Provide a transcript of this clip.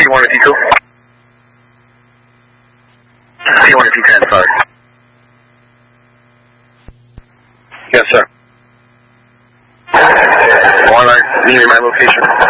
T1 or T2? T1 or T10, sorry. Yes, sir. One line, need my location.